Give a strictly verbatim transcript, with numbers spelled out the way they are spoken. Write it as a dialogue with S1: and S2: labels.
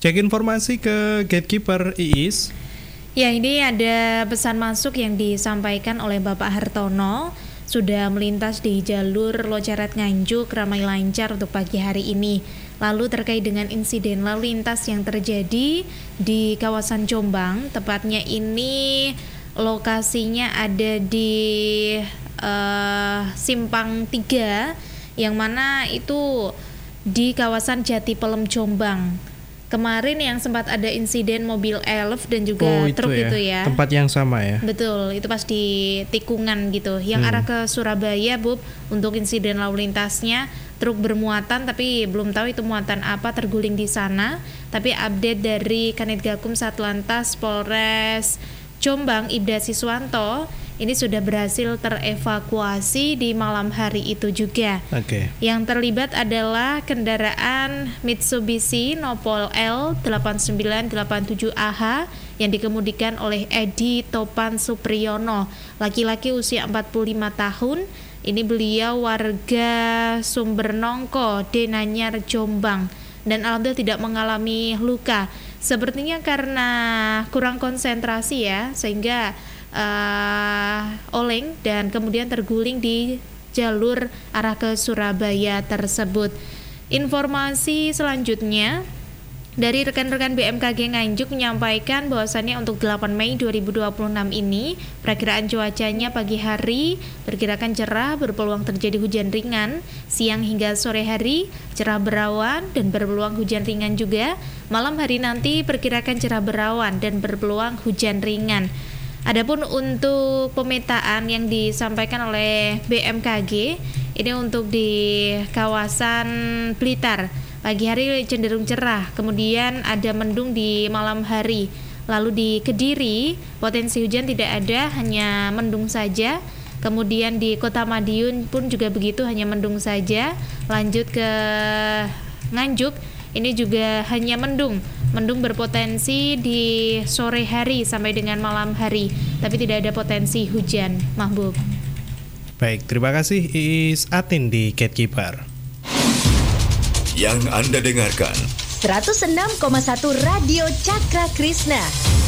S1: Cek informasi ke Gatekeeper Iis.
S2: Ya, ini ada pesan masuk yang disampaikan oleh Bapak Hartono. Sudah melintas di jalur Loceret Nganjuk, ramai lancar untuk pagi hari ini. Lalu terkait dengan insiden lalu lintas yang terjadi di kawasan Jombang, tepatnya ini lokasinya ada di uh, Simpang tiga, yang mana itu di kawasan Jati Pelem Jombang. Kemarin yang sempat ada insiden mobil elf dan juga
S1: oh, itu
S2: truk
S1: ya.
S2: itu ya.
S1: Tempat yang sama ya.
S2: Betul, itu pas di tikungan gitu. Yang
S1: hmm.
S2: arah ke Surabaya, Bub, untuk insiden lalu lintasnya truk bermuatan tapi belum tahu itu muatan apa terguling di sana. Tapi update dari Kanit Gakum Satlantas Polres Jombang Ibda Siswanto, ini sudah berhasil terevakuasi di malam hari itu juga.
S1: Oke. Okay.
S2: Yang terlibat adalah kendaraan Mitsubishi Nopol L delapan sembilan delapan tujuh A H yang dikemudikan oleh Edi Topan Supriyono, laki-laki usia empat puluh lima tahun. Ini beliau warga Sumbernongko, Denanyar, Jombang, dan alhamdulillah tidak mengalami luka. Sepertinya karena kurang konsentrasi ya, sehingga Uh, oleng dan kemudian terguling di jalur arah ke Surabaya tersebut. Informasi selanjutnya dari rekan-rekan B M K G Nganjuk menyampaikan bahwasannya untuk delapan Mei dua ribu dua puluh enam ini perakiraan cuacanya pagi hari perkirakan cerah, berpeluang terjadi hujan ringan, siang hingga sore hari cerah berawan dan berpeluang hujan ringan juga. Malam hari nanti perkirakan cerah berawan dan berpeluang hujan ringan. Adapun untuk pemetaan yang disampaikan oleh B M K G, ini untuk di kawasan Blitar, pagi hari cenderung cerah, kemudian ada mendung di malam hari. Lalu di Kediri, potensi hujan tidak ada, hanya mendung saja. Kemudian di Kota Madiun pun juga begitu, hanya mendung saja. Lanjut ke Nganjuk, ini juga hanya mendung. Mendung berpotensi di sore hari sampai dengan malam hari, tapi tidak ada potensi hujan, Mahbub.
S1: Baik, terima kasih Iis Atin di Gatekeeper.
S3: Yang Anda dengarkan
S4: seratus enam koma satu Radio Cakra Krishna.